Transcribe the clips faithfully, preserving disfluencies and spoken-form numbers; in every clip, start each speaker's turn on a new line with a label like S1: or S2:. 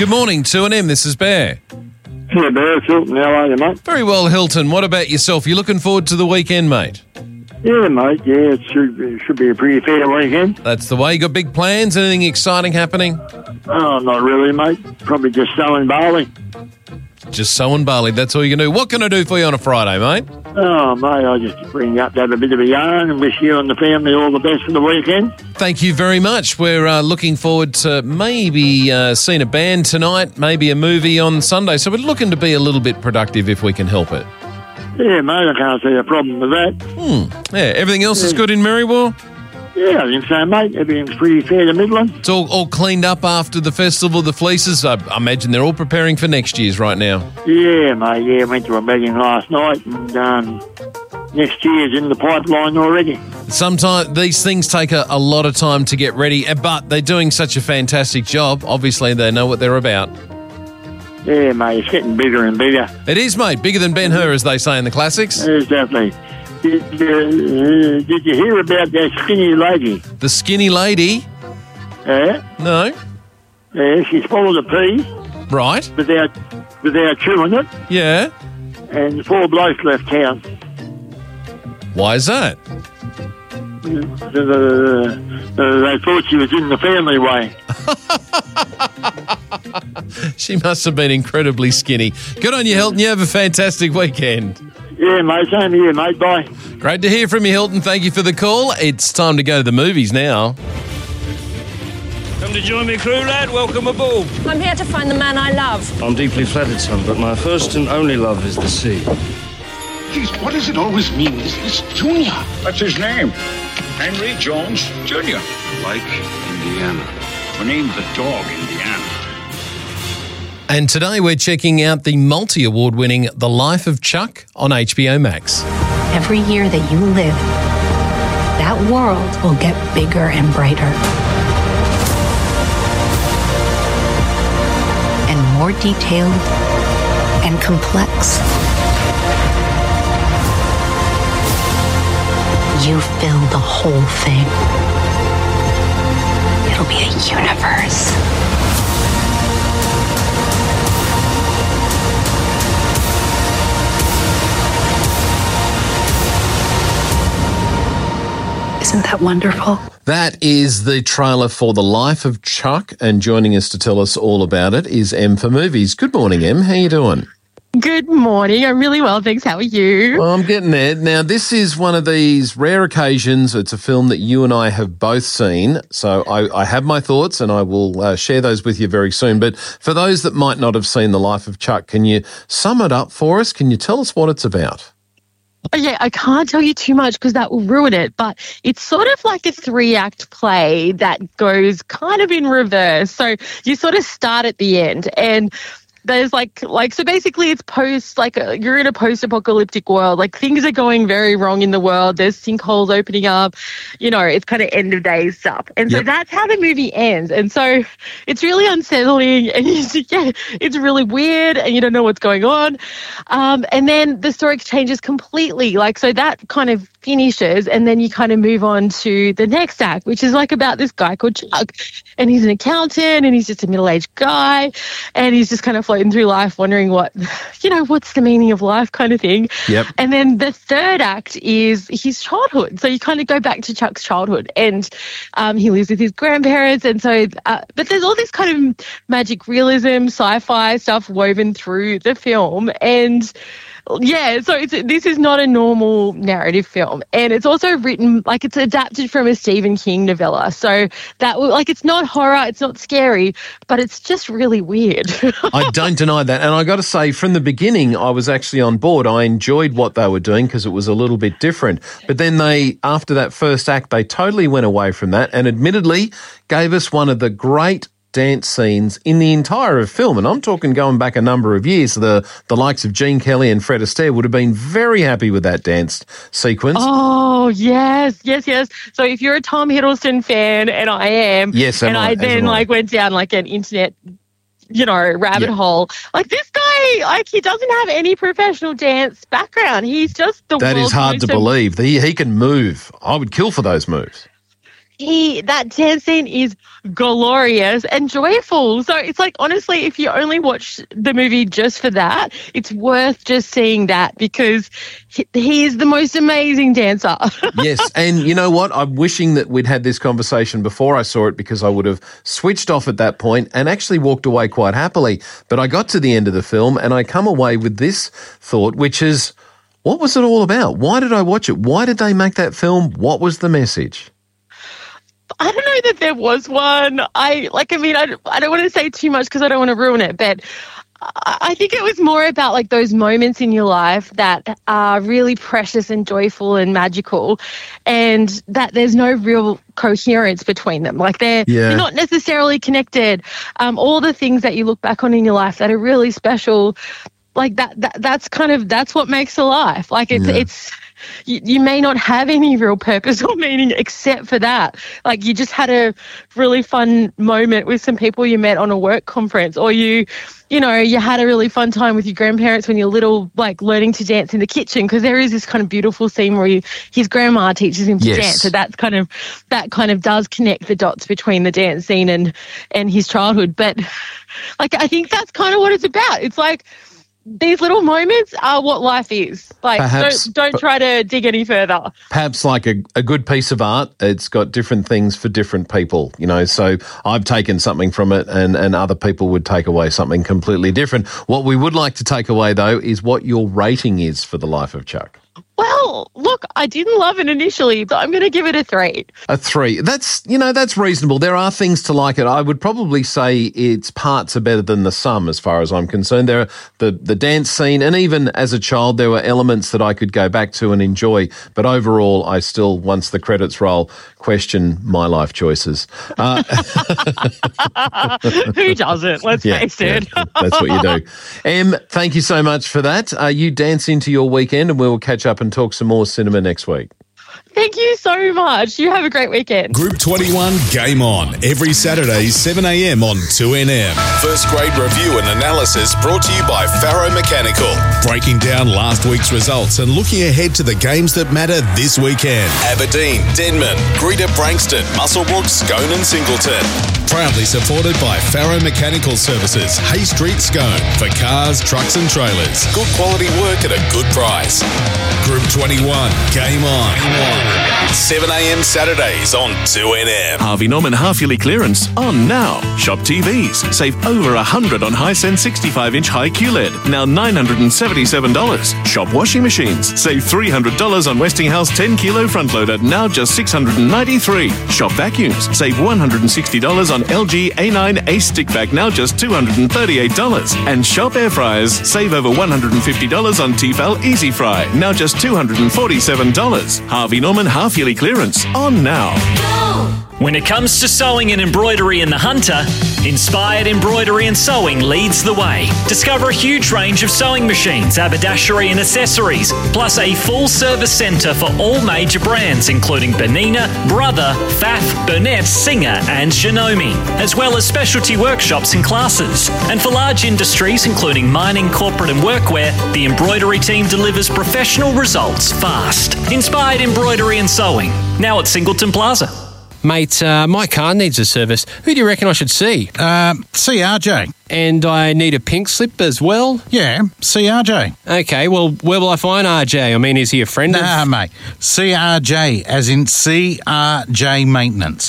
S1: Good morning, two and M. This is Bear.
S2: Yeah, Bear, it's Hilton. How are you, mate?
S1: Very well, Hilton. What about yourself? You looking forward to the weekend, mate?
S2: Yeah, mate. Yeah, it should, it should be a pretty fair weekend.
S1: That's the way. You got big plans? Anything exciting happening?
S2: Oh, not really, mate. Probably just sowing barley.
S1: Just sowing barley. That's all you can do. What can I do for you on a Friday, mate?
S2: Oh, mate, I just bring you up to have a bit of a yarn and wish you and the family all the best for the weekend.
S1: Thank you very much. We're uh, looking forward to maybe uh, seeing a band tonight, maybe a movie on Sunday. So we're looking to be a little bit productive if we can help it.
S2: Yeah, mate, I can't see a problem with that.
S1: Hmm. Yeah, everything else
S2: yeah.
S1: is good in Marywell?
S2: Yeah, I think so, mate. Everything's pretty fair to Midland.
S1: It's all, all cleaned up after the Festival of the Fleeces. I, I imagine they're all preparing for next year's right now.
S2: Yeah, mate, yeah, went to a meeting last night and um, next year's in the pipeline already.
S1: Sometimes these things take a, a lot of time to get ready, but they're doing such a fantastic job. Obviously, they know what they're about.
S2: Yeah, mate, it's getting bigger and bigger.
S1: It is, mate. Bigger than Ben-Hur, as they say in the classics.
S2: Exactly. Did, uh, did you hear about that skinny lady?
S1: The skinny lady?
S2: Yeah?
S1: No.
S2: Yeah, she swallowed a pea.
S1: Right.
S2: Without, without chewing it.
S1: Yeah.
S2: And four blokes left town.
S1: Why is that?
S2: Uh, uh, they thought she was in the family way.
S1: She must have been incredibly skinny. Good on you, Hilton. You have a fantastic weekend.
S2: Yeah, mate. Same here, mate. Bye.
S1: Great to hear from you, Hilton. Thank you for the call. It's time to go to the movies now.
S3: Come to join me, crew, lad. Welcome aboard.
S4: I'm here to find the man I love.
S3: I'm deeply flattered, son, but my first and only love is the sea.
S5: Jeez, what does it always mean? This is Junior.
S6: That's his name. Henry Jones Junior
S5: Like Indiana.
S6: We named the dog Indiana.
S1: And today we're checking out the multi-award winning The Life of Chuck on H B O Max.
S7: Every year that you live, that world will get bigger and brighter. And more detailed and complex. You fill the whole thing. It'll be a universe. Isn't that wonderful?
S1: That is the trailer for The Life of Chuck, and joining us to tell us all about it is Em for Movies. Good morning, Em. How you doing?
S8: Good morning. I'm really well, thanks. How are you?
S1: Well, I'm getting there. Now, this is one of these rare occasions. It's a film that you and I have both seen, so I, I have my thoughts and I will uh, share those with you very soon. But for those that might not have seen The Life of Chuck, can you sum it up for us? Can you tell us what it's about?
S8: Oh, yeah, I can't tell you too much because that will ruin it, but it's sort of like a three-act play that goes kind of in reverse. So you sort of start at the end, and there's like, like so basically it's post, like a, you're in a post-apocalyptic world. Like things are going very wrong in the world. There's sinkholes opening up. You know, it's kind of end of days stuff. And so yep. That's how the movie ends. And so it's really unsettling and you, yeah, it's really weird and you don't know what's going on. Um, and then the story changes completely. Like, so that kind of finishes and then you kind of move on to the next act, which is like about this guy called Chuck. And he's an accountant and he's just a middle-aged guy and he's just kind of floating through life wondering what, you know, what's the meaning of life kind of thing.
S1: Yep.
S8: And then the third act is his childhood. So you kind of go back to Chuck's childhood and um, he lives with his grandparents. And so, uh, but there's all this kind of magic realism, sci-fi stuff woven through the film. And yeah, so it's, this is not a normal narrative film. And it's also written, like it's adapted from a Stephen King novella. So that, like it's not horror, it's not scary, but it's just really weird.
S1: I don't deny that. And I got to say, from the beginning, I was actually on board. I enjoyed what they were doing because it was a little bit different. But then they, after that first act, they totally went away from that and admittedly gave us one of the great dance scenes in the entire film, and I'm talking going back a number of years. The the likes of Gene Kelly and Fred Astaire would have been very happy with that dance sequence.
S8: Oh yes, yes, yes. So if you're a Tom Hiddleston fan, and I am,
S1: yes,
S8: and I,
S1: I
S8: then like went down like an internet, you know, rabbit yep. hole. Like this guy, like he doesn't have any professional dance background. He's just the
S1: that is hard to believe. He he can move. I would kill for those moves.
S8: he that dance scene is glorious and joyful. So it's like, honestly, if you only watch the movie just for that, it's worth just seeing that because he, he is the most amazing dancer.
S1: Yes, and you know what? I'm wishing that we'd had this conversation before I saw it because I would have switched off at that point and actually walked away quite happily. But I got to the end of the film and I come away with this thought, which is, what was it all about? Why did I watch it? Why did they make that film? What was the message?
S8: I don't know that there was one. I like. I mean, I, I don't want to say too much because I don't want to ruin it. But I, I think it was more about like those moments in your life that are really precious and joyful and magical, and that there's no real coherence between them. Like they're,
S1: Yeah.
S8: they're not necessarily connected. Um, all the things that you look back on in your life that are really special, like that. that that's kind of that's what makes a life. Like it's
S1: Yeah.
S8: it's. You, you may not have any real purpose or meaning except for that. Like you just had a really fun moment with some people you met on a work conference, or you, you know, you had a really fun time with your grandparents when you're little, like learning to dance in the kitchen. Because there is this kind of beautiful scene where you, his grandma teaches him to
S1: Yes.
S8: dance. So that's kind of that kind of does connect the dots between the dance scene and and his childhood. But like I think that's kind of what it's about. It's like, these little moments are what life is. Like,
S1: Perhaps,
S8: don't, don't try to dig any further.
S1: Perhaps like a, a good piece of art, it's got different things for different people, you know. So I've taken something from it and, and other people would take away something completely different. What we would like to take away, though, is what your rating is for The Life of Chuck.
S8: Well, look, I didn't love it initially, but I'm going to give it a three.
S1: A three. That's, you know, that's reasonable. There are things to like it. I would probably say its parts are better than the sum as far as I'm concerned. There are the, the dance scene, and even as a child, there were elements that I could go back to and enjoy. But overall, I still, once the credits roll, question my life choices. Uh,
S8: Who doesn't? Let's
S1: yeah,
S8: face it.
S1: yeah, that's what you do. Em, thank you so much for that. Uh, you dance into your weekend and we'll catch up and talk some more cinema next week.
S8: Thank you so much. You have a great weekend.
S9: Group twenty-one Game On, every Saturday, seven a.m. on two N M.
S10: First grade review and analysis brought to you by Faro Mechanical.
S9: Breaking down last week's results and looking ahead to the games that matter this weekend.
S10: Aberdeen, Denman, Greater Brankston, Muswellbrook, Scone and Singleton.
S9: Proudly supported by Faro Mechanical Services, Hay Street, Scone, for cars, trucks and trailers.
S10: Good quality work at a good price.
S9: Group twenty-one Game On.
S10: seven a.m. Saturdays on two N M.
S11: Harvey Norman half-yearly clearance on now. Shop T Vs. Save over one hundred dollars on Hisense sixty-five inch high Q L E D. Now nine hundred seventy-seven dollars. Shop washing machines. Save three hundred dollars on Westinghouse ten kilo front loader. Now just six hundred ninety-three dollars. Shop vacuums. Save one hundred sixty dollars on L G A nine Ace Stick Vac. Now just two hundred thirty-eight dollars. And shop air fryers. Save over one hundred fifty dollars on Tefal Easy Fry. Now just two hundred forty-seven dollars. Harvey Norman half-yearly clearance on now.
S12: When it comes to sewing and embroidery in the Hunter, Inspired Embroidery and Sewing leads the way. Discover a huge range of sewing machines, haberdashery and accessories, plus a full-service centre for all major brands including Bernina, Brother, Pfaff, Burnett, Singer and Shinomi, as well as specialty workshops and classes. And for large industries including mining, corporate and workwear, the embroidery team delivers professional results fast. Inspired Embroidery and Sewing, now at Singleton Plaza.
S13: Mate, uh, my car needs a service. Who do you reckon I should see?
S14: Uh, see R J.
S13: And I need a pink slip as well?
S14: Yeah, see R J.
S13: Okay, well, where will I find R J? I mean, is he a friend
S14: nah,
S13: of...
S14: Nah, mate. C R J, as in C R J Maintenance.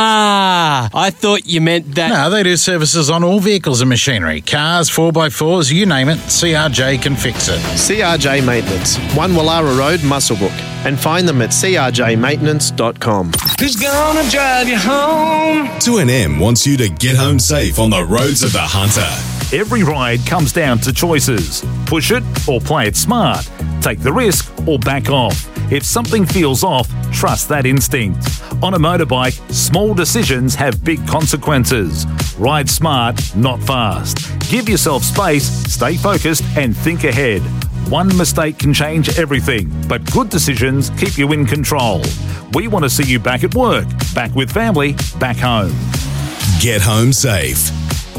S13: Ah, I thought you meant that...
S14: No, they do services on all vehicles and machinery. Cars, four by fours, you name it, C R J can fix it.
S15: C R J Maintenance, one Wallara Road, Muswellbrook. And find them at c r j maintenance dot com.
S16: Who's gonna drive you home?
S9: two N M wants you to get home safe on the roads of the Hunter.
S17: Every ride comes down to choices. Push it or play it smart. Take the risk or back off. If something feels off, trust that instinct. On a motorbike, small decisions have big consequences. Ride smart, not fast. Give yourself space, stay focused and think ahead. One mistake can change everything, but good decisions keep you in control. We want to see you back at work, back with family, back home.
S9: Get home safe.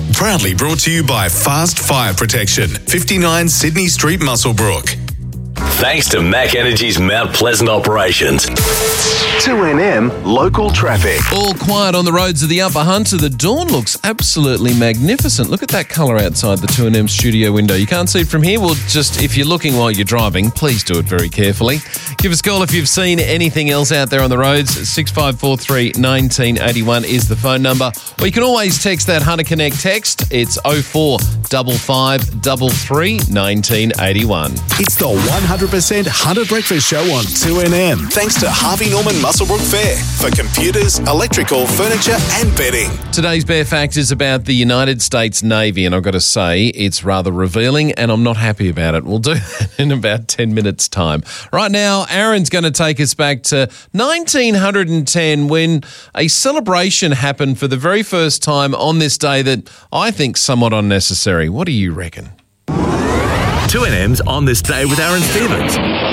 S9: Proudly brought to you by Fast Fire Protection, fifty-nine Sydney Street, Muswellbrook.
S10: Thanks to Mac Energy's Mount Pleasant operations.
S18: two N M local traffic.
S1: All quiet on the roads of the Upper Hunter. The dawn looks absolutely magnificent. Look at that colour outside the two N M studio window. You can't see it from here. Well, just if you're looking while you're driving, please do it very carefully. Give us a call if you've seen anything else out there on the roads. six five four three, one nine eight one is the phone number. Or you can always text that Hunter Connect text. It's oh four five five three three, one nine eight one.
S9: It's the one hundred percent Hunter Breakfast Show on two N M.
S10: Thanks to Harvey Norman Muswellbrook Fair for computers, electrical, furniture and bedding.
S1: Today's Bear Fact is about the United States Navy, and I've got to say it's rather revealing and I'm not happy about it. We'll do that in about ten minutes' time. Right now, Aaron's going to take us back to nineteen ten when a celebration happened for the very first time on this day that I think somewhat unnecessary. What do you reckon?
S11: two N M's On This Day with Aaron Stevens.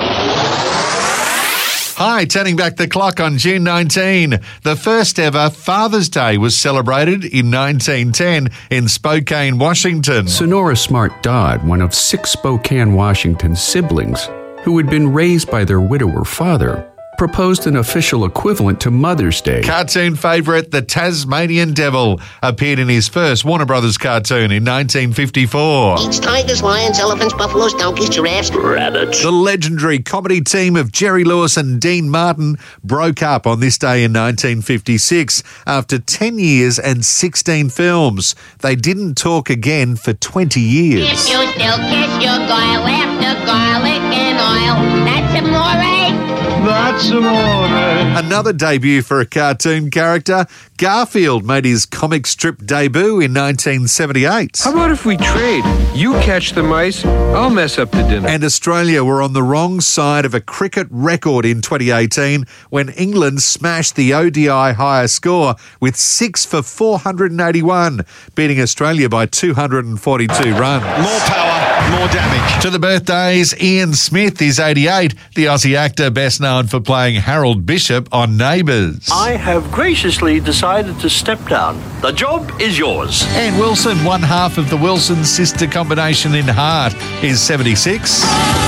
S19: Hi, turning back the clock on June nineteenth. The first ever Father's Day was celebrated in nineteen ten in Spokane, Washington.
S20: Sonora Smart Dodd, one of six Spokane, Washington siblings who had been raised by their widower father, proposed an official equivalent to Mother's Day.
S19: Cartoon favourite, the Tasmanian Devil, appeared in his first Warner Brothers cartoon in nineteen fifty-four.
S21: Eats tigers, lions, elephants, buffaloes, donkeys, giraffes, rabbits.
S19: The legendary comedy team of Jerry Lewis and Dean Martin broke up on this day in nineteen fifty-six after ten years and sixteen films. They didn't talk again for twenty years.
S21: If you still kiss your guile after garlic and oil, that's amore.
S19: That's amore. Another debut for a cartoon character, Garfield made his comic strip debut in nineteen seventy-eight.
S22: How about if we trade? You catch the mice, I'll mess up the dinner.
S19: And Australia were on the wrong side of a cricket record in twenty eighteen when England smashed the O D I higher score with six for four hundred eighty-one, beating Australia by two hundred forty-two runs.
S18: More power, more damage.
S19: To the birthdays, Ian Smith is eighty-eight, the Aussie actor best known for playing Harold Bishop on Neighbours.
S23: I have graciously decided to step down. The job is yours.
S19: Anne Wilson, one half of the Wilson sister combination in Heart, is seventy-six.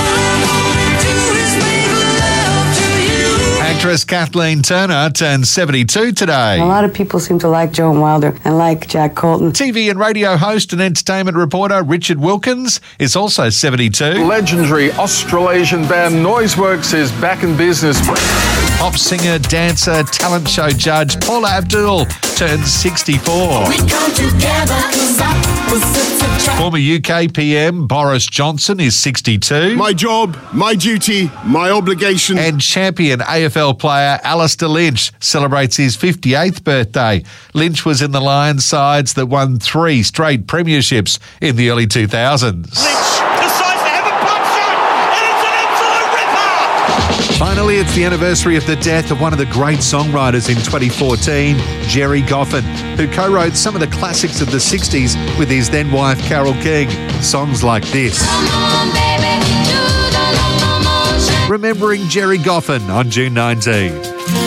S19: Actress Kathleen Turner turns seventy-two today.
S24: A lot of people seem to like Joan Wilder and like Jack Colton.
S19: T V and radio host and entertainment reporter Richard Wilkins is also seventy-two.
S25: Legendary Australasian band Noiseworks is back in business.
S19: Pop singer, dancer, talent show judge Paula Abdul turns sixty-four.
S26: We come together 'cause opposites attract.
S19: Former U K P M Boris Johnson is sixty-two.
S27: My job, my duty, my obligation.
S19: And champion A F L player Alistair Lynch celebrates his fifty-eighth birthday. Lynch was in the Lions sides that won three straight premierships in the early two thousands. Finally, it's the anniversary of the death of one of the great songwriters in twenty fourteen, Jerry Goffin, who co-wrote some of the classics of the sixties with his then-wife Carole King. Songs like this. Remembering Jerry Goffin on June nineteenth.